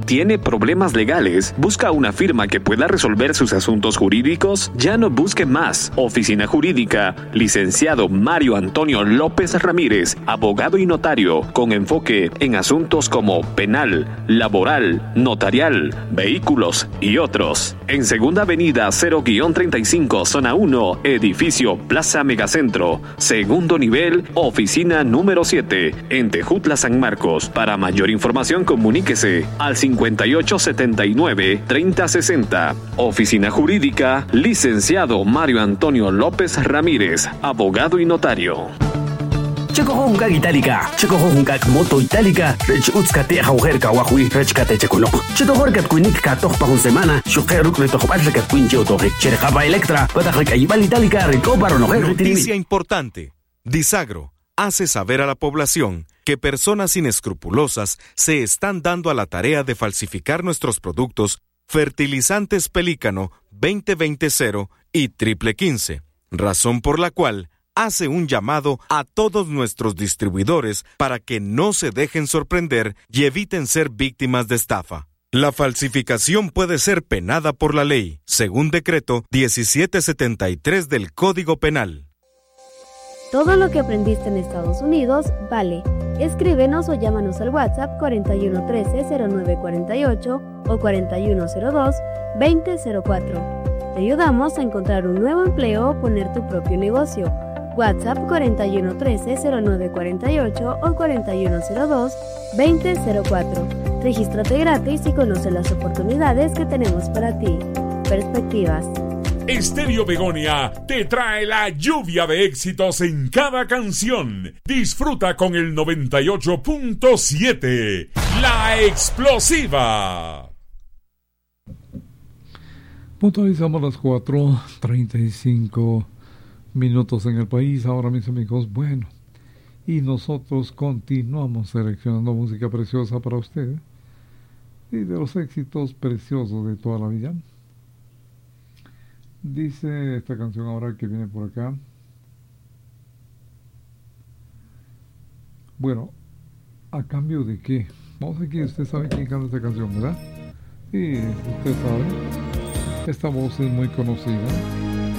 ¿Tiene problemas legales? ¿Busca una firma que pueda resolver sus asuntos jurídicos? Ya no busque más. Oficina Jurídica, licenciado Mario Antonio López Ramírez, abogado y notario, con enfoque en asuntos como penal, laboral, notarial, vehículos y otros. En Segunda Avenida 0-35, Zona 1, Edificio Plaza Megacentro, segundo nivel, oficina número 7, en Tejutla, San Marcos. Para mayor información, comuníquese al 5879-3060. Oficina Jurídica, licenciado Mario Antonio López Ramírez, abogado y notario. Checojonkak Itálica, Checojonkak Moto Itálica, Rech Utzkate Jaujerka Wahui, Rechkate Checolok, Chetojorkat Kuinik Katok para una semana, Shukeruk Retojobarrekat Quincho Toje, Cherjaba Electra, Patajek Ayibal Itálica, Recoparo Nojer. Noticia importante: Disagro hace saber a la población que personas inescrupulosas se están dando a la tarea de falsificar nuestros productos fertilizantes Pelícano 2020 y Triple 15, razón por la cual hace un llamado a todos nuestros distribuidores para que no se dejen sorprender y eviten ser víctimas de estafa. La falsificación puede ser penada por la ley, según decreto 1773 del Código Penal. Todo lo que aprendiste en Estados Unidos vale. Escríbenos o llámanos al WhatsApp 4113-0948 o 4102-2004. Te ayudamos a encontrar un nuevo empleo o poner tu propio negocio. WhatsApp 4113-0948 o 4102-2004. Regístrate gratis y conoce las oportunidades que tenemos para ti. Perspectivas. Estéreo Begonia te trae la lluvia de éxitos en cada canción. Disfruta con el 98.7, La Explosiva. Puntualizamos las 4:35 minutos en el país. Ahora, mis amigos, bueno, y nosotros continuamos seleccionando música preciosa para ustedes y de los éxitos preciosos de toda la vida. Dice esta canción ahora que viene por acá. Bueno, ¿a cambio de qué? Vamos a ver que usted sabe quién canta esta canción, ¿verdad? Sí, usted sabe. Esta voz es muy conocida.